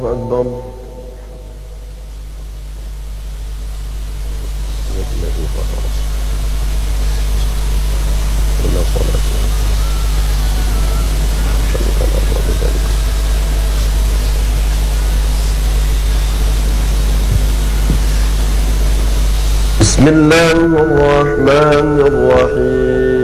أكبر. الذي فطر إلا صلاة شرك الأرض بذلك. بسم الله الرحمن الرحيم.